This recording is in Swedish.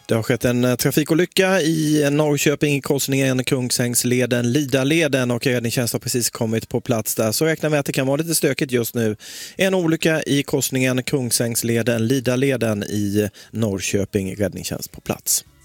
Det har skett en trafikolycka i Norrköping i korsningen Kungsängsleden, Lidaleden, och räddningstjänst har precis kommit på plats där. Så räknar vi att det kan vara lite stökigt just nu. En olycka i korsningen Kungsängsleden, Lidaleden i Norrköping, räddningstjänst på plats.